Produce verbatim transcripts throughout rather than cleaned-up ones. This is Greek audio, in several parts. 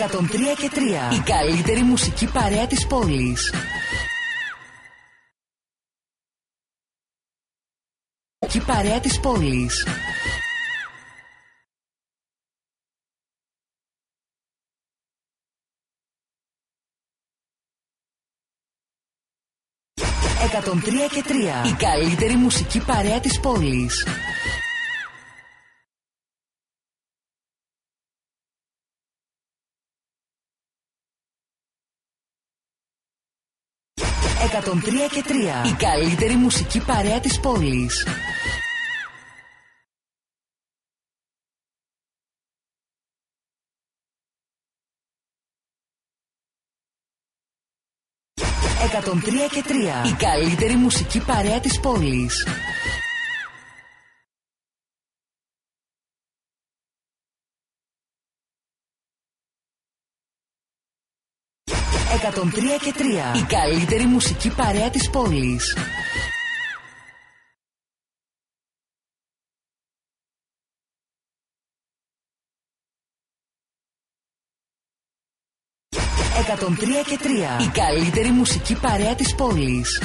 εκατόν τρία και τρία. Η καλύτερη μουσική παρέα της πόλης. Η παρέα της πόλης. εκατόν τρία και τρία. Η καλύτερη μουσική παρέα της πόλης. εκατόν τρία και τρία. Η καλύτερη μουσική παρέα της πόλης. εκατόν τρία και τρία. Η καλύτερη μουσική παρέα της πόλης. εκατόν τρία και τρία. Η καλύτερη μουσική παρέα της πόλης. εκατόν τρία και τρία. Η καλύτερη μουσική παρέα της πόλης.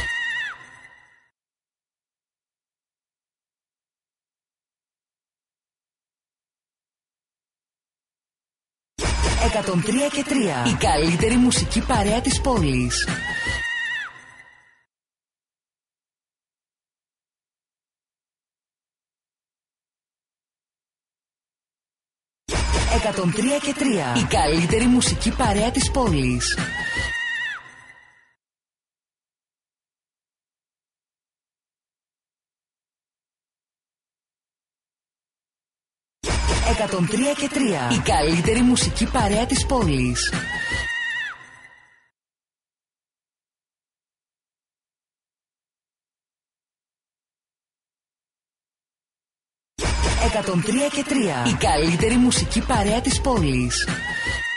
εκατόν τρία και τρία. Η καλύτερη μουσική παρέα της πόλης. εκατόν τρία και τρία. Η καλύτερη μουσική παρέα της πόλης. εκατόν τρία και τρία. Η καλύτερη μουσική παρέα της πόλης. εκατόν τρία και τρία. Η καλύτερη μουσική παρέα της πόλης.